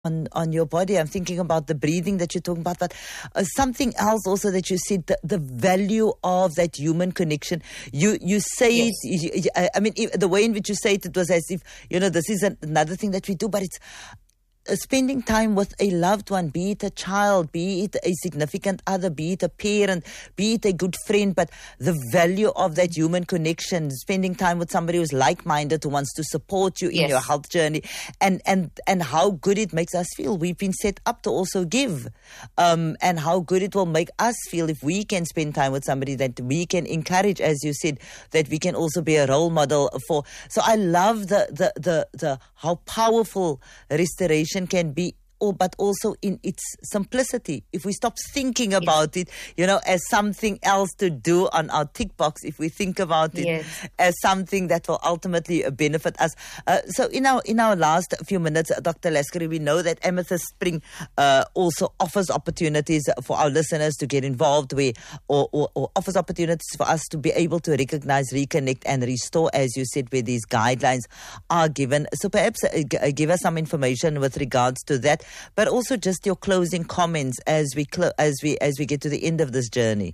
on your body. I'm thinking about the breathing that you're talking about, but something else also that you said, the value of that human connection. You say Yes. it, I mean, the way in which you say it was as if, this is another thing that we do, but it's spending time with a loved one, be it a child, be it a significant other, be it a parent, be it a good friend, but the value of that human connection, spending time with somebody who's like-minded, who wants to support you in Yes. your health journey, and how good it makes us feel. We've been set up to also give, and how good it will make us feel if we can spend time with somebody that we can encourage, as you said, that we can also be a role model for. So I love the how powerful restoration can be, but also in its simplicity. If we stop thinking about it, as something else to do on our tick box, if we think about it as something that will ultimately benefit us. So in our last few minutes, Dr. Laskery, we know that Amethyst Spring also offers opportunities for our listeners to get involved with, or offers opportunities for us to be able to recognize, reconnect, and restore, as you said, where these guidelines are given. So perhaps give us some information with regards to that, but also just your closing comments as we get to the end of this journey.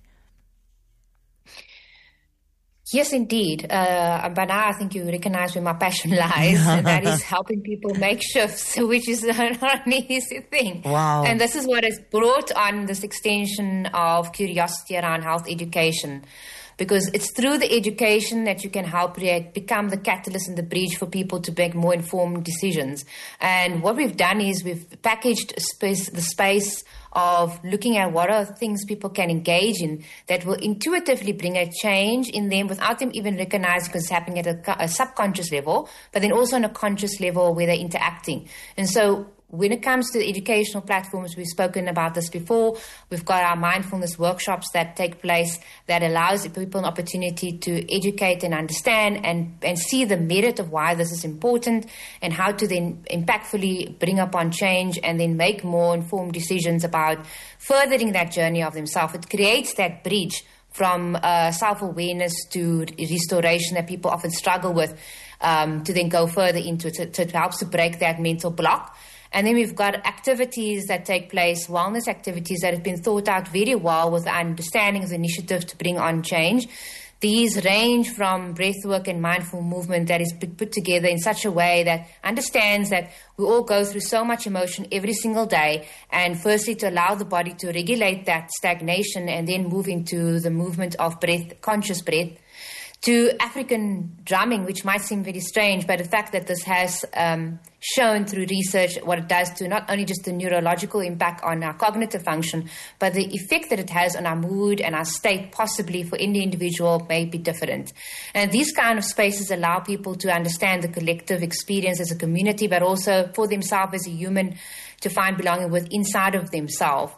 Yes, indeed. By now, I think you recognize where my passion lies, and that is helping people make shifts, which is not an easy thing. Wow. And this is what has brought on this extension of curiosity around health education. Because it's through the education that you can help become the catalyst and the bridge for people to make more informed decisions. And what we've done is we've packaged the space of looking at what are things people can engage in that will intuitively bring a change in them without them even recognizing because it's happening at a subconscious level, but then also on a conscious level where they're interacting. And so when it comes to the educational platforms, we've spoken about this before. We've got our mindfulness workshops that take place that allows people an opportunity to educate and understand and see the merit of why this is important and how to then impactfully bring upon change and then make more informed decisions about furthering that journey of themselves. It creates that bridge from self-awareness to restoration that people often struggle with to then go further into it. So it helps to break that mental block. And then we've got activities that take place, wellness activities that have been thought out very well with the understanding of the initiative to bring on change. These range from breathwork and mindful movement that is put together in such a way that understands that we all go through so much emotion every single day. And firstly, to allow the body to regulate that stagnation and then move into the movement of breath, conscious breath. To African drumming, which might seem very strange, but the fact that this has shown through research what it does to not only just the neurological impact on our cognitive function, but the effect that it has on our mood and our state, possibly for any individual, may be different. And these kind of spaces allow people to understand the collective experience as a community, but also for themselves as a human to find belonging with inside of themselves.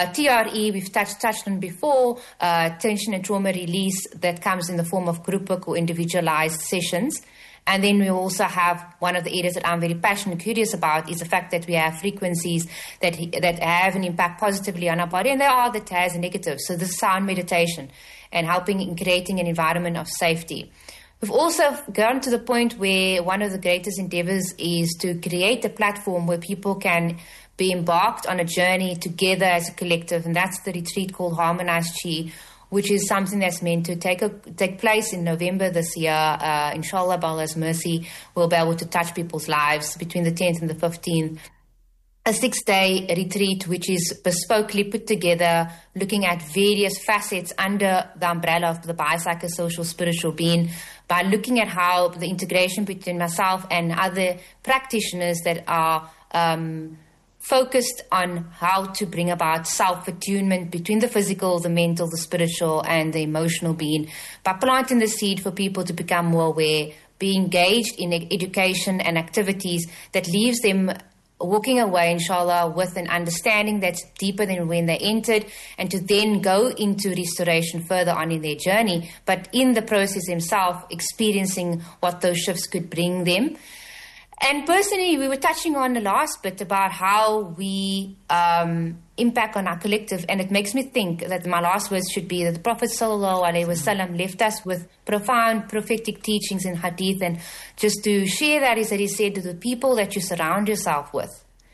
TRE, we've touched on before, tension and trauma release that comes in the form of group work or individualized sessions. And then we also have one of the areas that I'm very passionate and curious about is the fact that we have frequencies that have an impact positively on our body, and there are that has a negative. So this is sound meditation and helping in creating an environment of safety. We've also gone to the point where one of the greatest endeavors is to create a platform where people can be embarked on a journey together as a collective, and that's the retreat called Harmonized Chi, which is something that's meant to take place in November this year. Inshallah, by Allah's mercy, we'll be able to touch people's lives between the 10th and the 15th. A 6-day retreat, which is bespokely put together, looking at various facets under the umbrella of the biopsychosocial spiritual being, by looking at how the integration between myself and other practitioners that are focused on how to bring about self-attunement between the physical, the mental, the spiritual, and the emotional being, by planting the seed for people to become more aware, be engaged in education and activities that leaves them walking away, inshallah, with an understanding that's deeper than when they entered, and to then go into restoration further on in their journey, but in the process themselves, experiencing what those shifts could bring them. And personally, we were touching on the last bit about how we impact on our collective, and it makes me think that my last words should be that the Prophet ﷺ left us with profound prophetic teachings in hadith, and just to share that is that he said to the people that you surround yourself with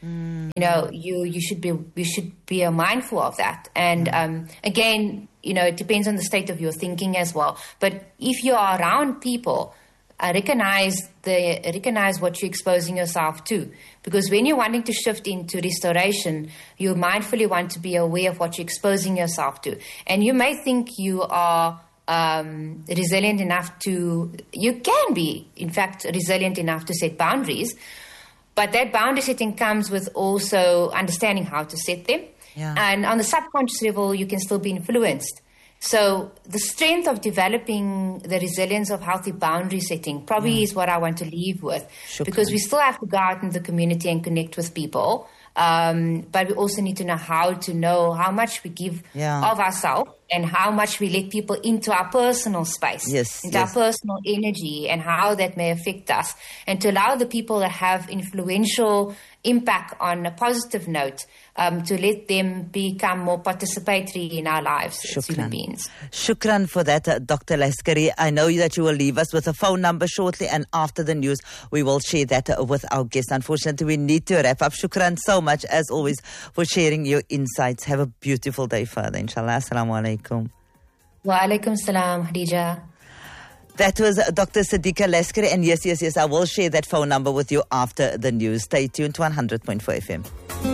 You should be mindful of that. And again, it depends on the state of your thinking as well. But if you are around people, recognize what you're exposing yourself to. Because when you're wanting to shift into restoration, you mindfully want to be aware of what you're exposing yourself to. And you may think you are resilient enough you can be, in fact, resilient enough to set boundaries. But that boundary setting comes with also understanding how to set them. Yeah. And on the subconscious level, you can still be influenced. So the strength of developing the resilience of healthy boundary setting probably is what I want to leave with. Because we still have to go out in the community and connect with people. But we also need to know how much we give of ourselves and how much we let people into our personal space, into our personal energy, and how that may affect us. And to allow the people that have influential impact on a positive note, to let them become more participatory in our lives as human beings. Shukran for that, Dr. Leskari. I know that you will leave us with a phone number shortly, and after the news, we will share that with our guests. Unfortunately, we need to wrap up. Shukran so much, as always, for sharing your insights. Have a beautiful day further, inshallah. Assalamu alaikum. Wa alaikum salam, Khadija. That was Dr. Sadiqa Leskari. And yes, I will share that phone number with you after the news. Stay tuned to 100.4 FM.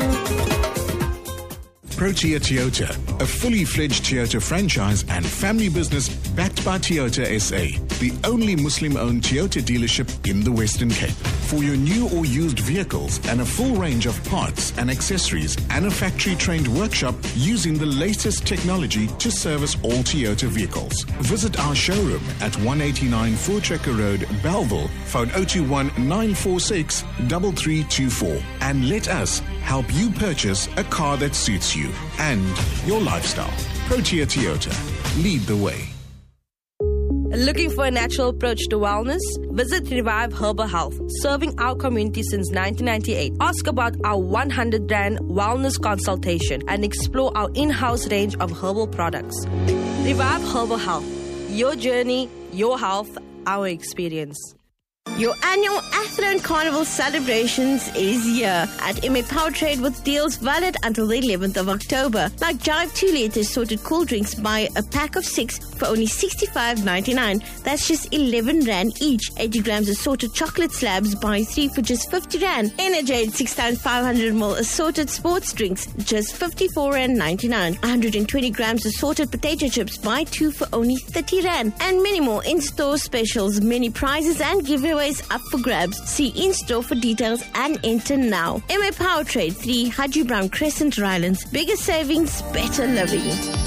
Protea Toyota, a fully fledged Toyota franchise and family business backed by Toyota SA, the only Muslim-owned Toyota dealership in the Western Cape. For your new or used vehicles and a full range of parts and accessories and a factory-trained workshop using the latest technology to service all Toyota vehicles. Visit our showroom at 189 Voortrekker Road, Bellville, phone 021 946 3324, and let us help you purchase a car that suits you and your lifestyle. Protea Toyota. Lead the way. Looking for a natural approach to wellness? Visit Revive Herbal Health, serving our community since 1998. Ask about our 100 Rand wellness consultation and explore our in-house range of herbal products. Revive Herbal Health. Your journey, your health, our experience. Your annual Athlone Carnival celebrations is here at MA Power Trade with deals valid until the 11th of October. Like Jive 2 litres sorted cool drinks, buy a pack of 6 for only $65.99. That's just 11 Rand each. 80 grams assorted chocolate slabs, buy 3 for just 50 Rand. Energade 6 times 500 ml assorted sports drinks, just 54 Rand 99. 120 grams assorted potato chips, buy 2 for only 30 Rand. And many more in-store specials, many prizes and giveaways up for grabs. See in-store for details and enter now. MA Power Trade, 3 Haji Brown Crescent, Rylands. Bigger savings, better living.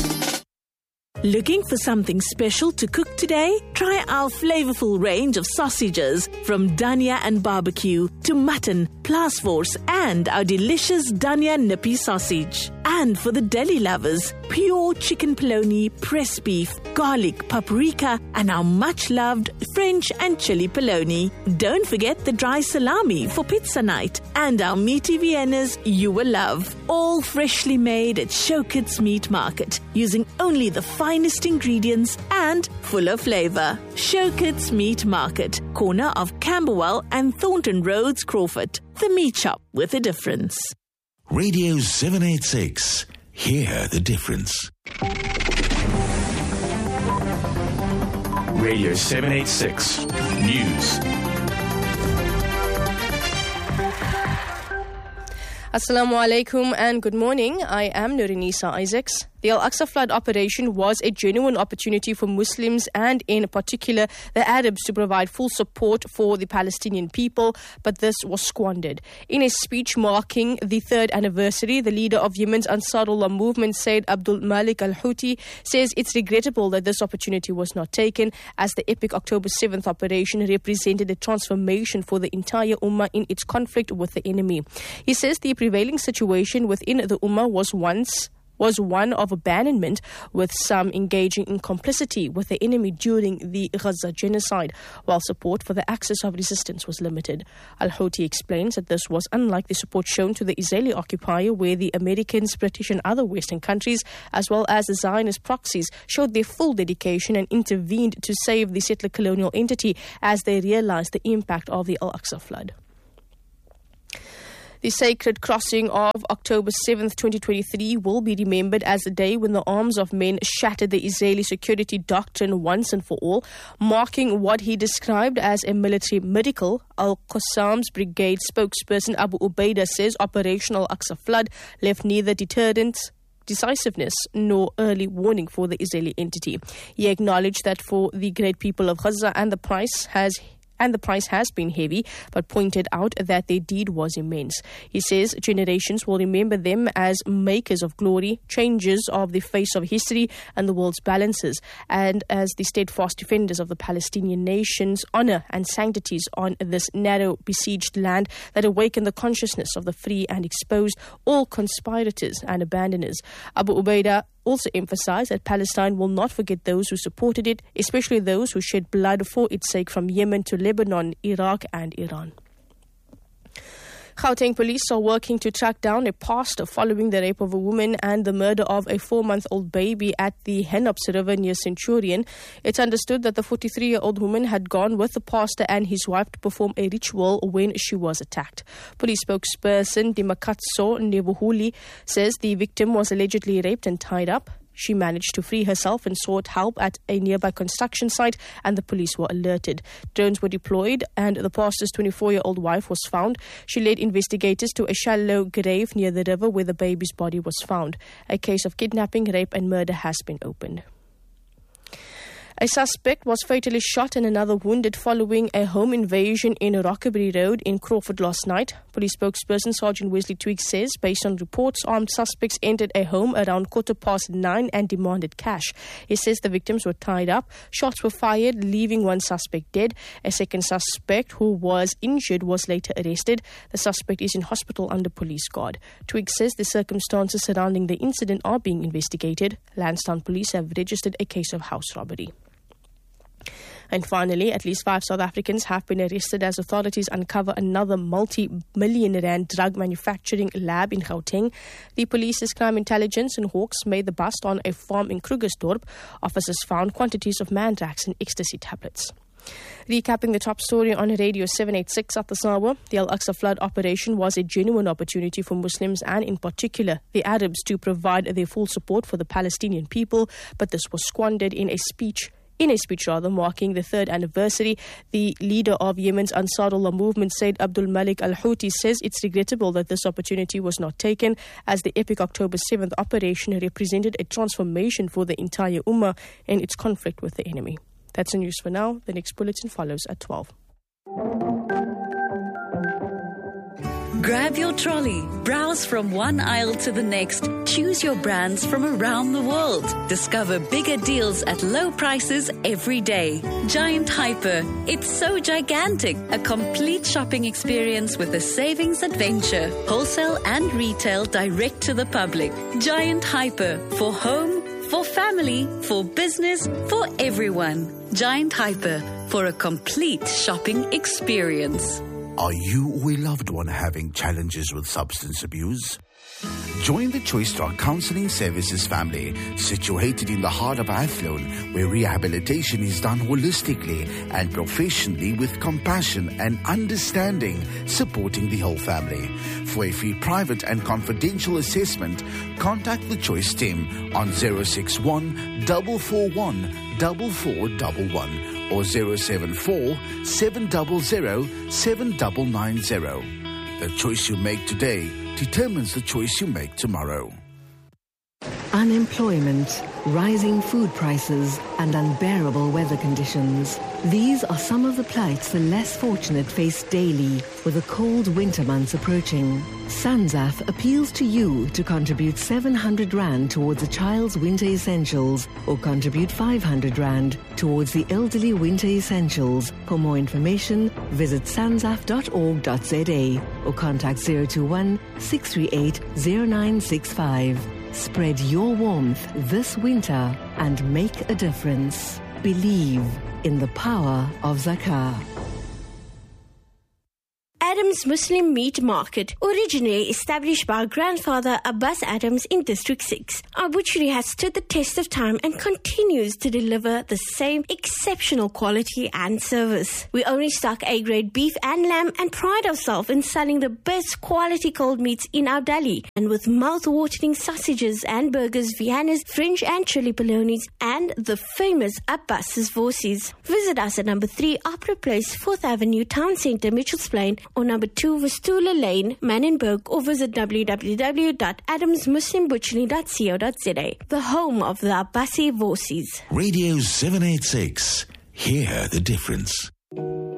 Looking for something special to cook today? Try our flavorful range of sausages, from Dania and barbecue to mutton, Plasforce, and our delicious Dania nippy sausage. And for the deli lovers, pure chicken polony, pressed beef, garlic, paprika, and our much-loved French and chili polony. Don't forget the dry salami for pizza night and our meaty Viennas you will love. All freshly made at Showkits Meat Market, using only the finest ingredients and full of flavor. Showkits Meat Market, corner of Camberwell and Thornton Roads, Crawford. The meat shop with a difference. Radio 786. Hear the difference. Radio 786. News. Assalamu alaikum and good morning. I am Nurinisa Isaacs. The Al-Aqsa flood operation was a genuine opportunity for Muslims and in particular the Arabs to provide full support for the Palestinian people, but this was squandered. In a speech marking the 3rd anniversary, the leader of Yemen's Ansarullah movement, Sayyid Abdul Malik al-Houthi, says it's regrettable that this opportunity was not taken, as the epic October 7th operation represented a transformation for the entire Ummah in its conflict with the enemy. He says the prevailing situation within the Ummah was one of abandonment, with some engaging in complicity with the enemy during the Gaza genocide, while support for the axis of resistance was limited. Al-Houthi explains that this was unlike the support shown to the Israeli occupier, where the Americans, British and other Western countries, as well as the Zionist proxies, showed their full dedication and intervened to save the settler colonial entity as they realized the impact of the Al-Aqsa flood. The sacred crossing of October 7th, 2023 will be remembered as the day when the arms of men shattered the Israeli security doctrine once and for all, marking what he described as a military miracle. Al-Qassam's brigade spokesperson Abu Ubaidah says Operation Al-Aqsa Flood left neither deterrence, decisiveness nor early warning for the Israeli entity. He acknowledged that for the great people of Gaza the price has been heavy, but pointed out that their deed was immense. He says generations will remember them as makers of glory, changers of the face of history and the world's balances, and as the steadfast defenders of the Palestinian nation's honor and sanctities on this narrow, besieged land that awakened the consciousness of the free and exposed all conspirators and abandoners. Abu Ubaidah also emphasized that Palestine will not forget those who supported it, especially those who shed blood for its sake from Yemen to Lebanon, Iraq and Iran. Gauteng police are working to track down a pastor following the rape of a woman and the murder of a 4-month-old baby at the Henops River near Centurion. It's understood that the 43-year-old woman had gone with the pastor and his wife to perform a ritual when she was attacked. Police spokesperson Dimakatso Nebuhuli says the victim was allegedly raped and tied up. She managed to free herself and sought help at a nearby construction site, and the police were alerted. Drones were deployed and the pastor's 24-year-old wife was found. She led investigators to a shallow grave near the river where the baby's body was found. A case of kidnapping, rape and murder has been opened. A suspect was fatally shot and another wounded following a home invasion in Rockaberry Road in Crawford last night. Police spokesperson Sergeant Wesley Twigg says, based on reports, armed suspects entered a home around 9:15 and demanded cash. He says the victims were tied up. Shots were fired, leaving one suspect dead. A second suspect who was injured was later arrested. The suspect is in hospital under police guard. Twigg says the circumstances surrounding the incident are being investigated. Lansdowne police have registered a case of house robbery. And finally, at least 5 South Africans have been arrested as authorities uncover another multi-million rand drug manufacturing lab in Gauteng. The police's crime intelligence in Hawks made the bust on a farm in Krugersdorp. Officers found quantities of mandrax and ecstasy tablets. Recapping the top story on Radio 786 at the hour, the Al-Aqsa flood operation was a genuine opportunity for Muslims and in particular the Arabs to provide their full support for the Palestinian people, but this was squandered in a speech marking the 3rd anniversary. The leader of Yemen's Ansarullah movement, Said Abdul Malik al-Houthi, says it's regrettable that this opportunity was not taken, as the epic October 7th operation represented a transformation for the entire Ummah in its conflict with the enemy. That's the news for now. The next bulletin follows at 12. Grab your trolley, browse from one aisle to the next, choose your brands from around the world. Discover bigger deals at low prices every day. Giant Hyper, it's so gigantic. A complete shopping experience with a savings adventure. Wholesale and retail direct to the public. Giant Hyper, for home, for family, for business, for everyone. Giant Hyper, for a complete shopping experience. Are you or a loved one having challenges with substance abuse? Join the Choice Drug Counseling Services family, situated in the heart of Athlone, where rehabilitation is done holistically and professionally with compassion and understanding, supporting the whole family. For a free private and confidential assessment, contact the Choice team on 061 441 4411 or 074 700 7990. The choice you make today determines the choice you make tomorrow. Unemployment, rising food prices, and unbearable weather conditions. These are some of the plights the less fortunate face daily with the cold winter months approaching. SANZAF appeals to you to contribute 700 Rand towards a child's winter essentials or contribute 500 Rand towards the elderly winter essentials. For more information, visit sanzaf.org.za or contact 021 638 0965. Spread your warmth this winter and make a difference. Believe in the power of Zakah. Adams Muslim Meat Market, originally established by our grandfather Abbas Adams in District 6. Our butchery has stood the test of time and continues to deliver the same exceptional quality and service. We only stock A-grade beef and lamb and pride ourselves in selling the best quality cold meats in our deli, and with mouth-watering sausages and burgers, Viennas, French and chili polonies, and the famous Abbas's Vorsies. Visit us at number 3 Opera Place, 4th Avenue, Town Centre, Mitchells Plain, or number 2 Vistula Lane, Manenberg, or visit www.adamsmuslimbutchery.co.za, the home of the Abbasi Vorsies. Radio 786. Hear the difference.